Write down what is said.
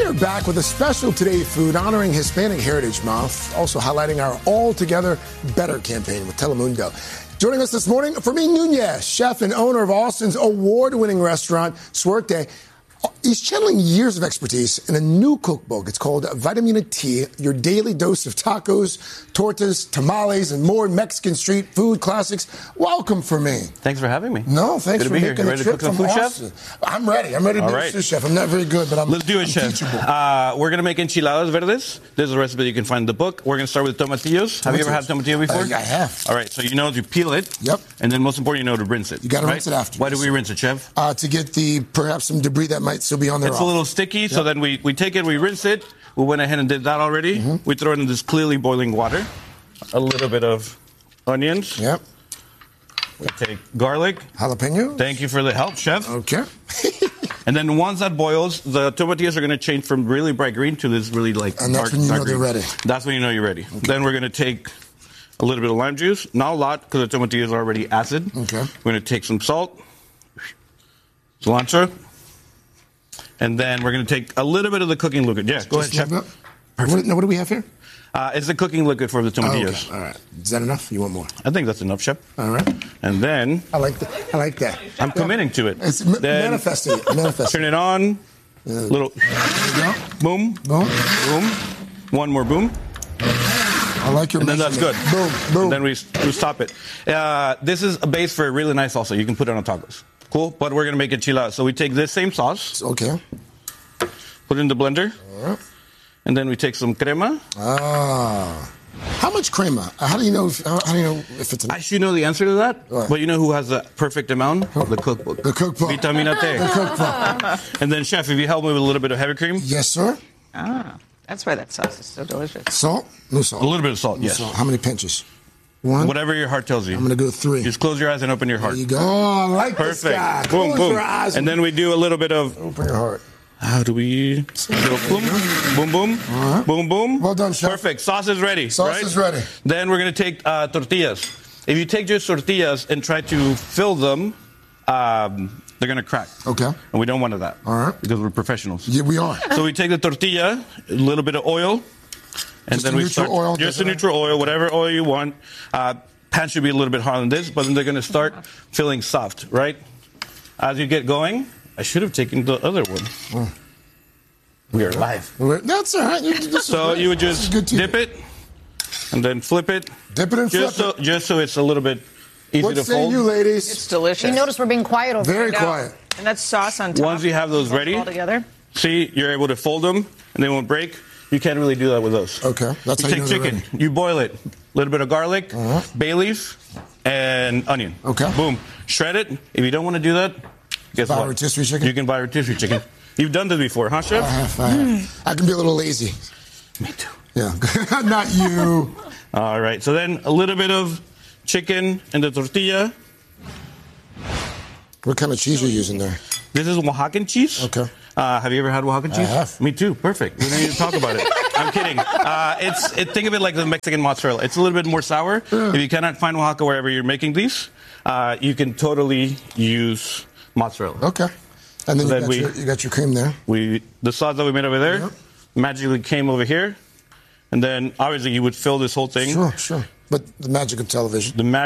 are back with a special Today Food honoring Hispanic Heritage Month, also highlighting our All Together Better campaign with Telemundo. Joining us this morning, Fermin Nunez, chef and owner of Austin's award-winning restaurant, Suerte. He's channeling years of expertise in a new cookbook. It's called Vitamina T, your daily dose of tacos, tortas, tamales, and more Mexican street food classics. Welcome, Fermin. Thanks for having me. No, thanks for making the trip from Austin. Chef? I'm ready. I'm ready to be a sous chef. I'm not very good, but Let's do it, chef. We're going to make enchiladas verdes. This is a recipe you can find in the book. We're going to start with tomatillos. Have you ever had tomatillo before? I have. All right, so you know to peel it. Yep. And then most important, you know to rinse it. You got to rinse it after. Why do we rinse it, chef? To get perhaps some debris that might still be on there. It's a little sticky, so then we take it, we rinse it. We went ahead and did that already. Mm-hmm. We throw it in this clearly boiling water. A little bit of onions. Yep. We take garlic. Jalapeno. Thank you for the help, chef. Okay. And then once that boils, the tomatillos are going to change from really bright green to this really dark green. And that's when you know they're ready. That's when you know you're ready. Okay. Then we're going to take a little bit of lime juice. Not a lot, because the tomatillos are already acid. Okay. We're going to take some salt, cilantro, and then we're going to take a little bit of the cooking liquid. Yeah, go ahead, chef. What do we have here? It's the cooking liquid for the tomatillos. Okay. All right. Is that enough? You want more? I think that's enough, chef. All right. And then... I like that. I'm committing to it. It's manifesting it. Turn it on. Little... Boom. Boom. Boom. One more boom. I like your And then that's good. Boom. Boom. And then we stop it. This is a base for a really nice salsa. You can put it on tacos. Cool? But we're going to make enchiladas. So we take this same sauce. Okay. Put it in the blender. All right. And then we take some crema. How much crema? How do you know if it's enough? I should know the answer to that. Right. But you know who has the perfect amount? The cookbook. The cookbook. Vitamina T. The cookbook. And then, chef, if you help me with a little bit of heavy cream. Yes, sir. That's why that sauce is so delicious. Salt? No salt. A little bit of salt, yes. Salt. How many pinches? One? Whatever your heart tells you. I'm going to go 3. Just close your eyes and open your heart. There you go. Oh, I like Perfect. this guy. Boom, Close boom. your eyes. And then we do a little bit of... Open your heart. How do we go boom, boom, boom, right. boom, boom? Well done, chef. Perfect. Sauce is ready. Sauce is ready. Then we're going to take tortillas. If you take just tortillas and try to fill them, they're going to crack. Okay. And we don't want that. All right. Because we're professionals. Yeah, we are. So we take the tortilla, a little bit of oil, and Just then a we neutral start. oil, Just a neutral oil, whatever oil you want. Pan should be a little bit harder than this, but then they're going to start feeling soft, right? As you get going, I should have taken the other one. We are live. That's all right. So you would just dip it and then flip it. Dip it and flip it. Just so it's a little bit easy What to say fold. you, ladies? It's delicious. You notice we're being quiet over Very here. quiet. And that sauce on top. Once you have those ready, all together. see, you're able to fold them and they won't break. You can't really do that with those. Okay. That's You how take you know they're chicken, ready. you boil it, a little bit of garlic, bay leaf, and onion. Okay. Boom. Shred it. If you don't want to do that, guess Buy what? rotisserie chicken? You can buy rotisserie chicken. You've done this before, huh, chef? I have. I can be a little lazy. Me too. Yeah. Not you. All right. So then a little bit of chicken in the tortilla. What kind of cheese are you using there? This is Oaxacan cheese. Okay. Have you ever had Oaxacan cheese? I have. Me too. Perfect. We don't need to talk about it. I'm kidding. Think of it like the Mexican mozzarella. It's a little bit more sour. Yeah. If you cannot find Oaxaca wherever you're making these, you can totally use mozzarella. Okay. And then So you got your cream there. The sauce that we made over there magically came over here. And then, obviously, you would fill this whole thing. Sure. But the magic of television. The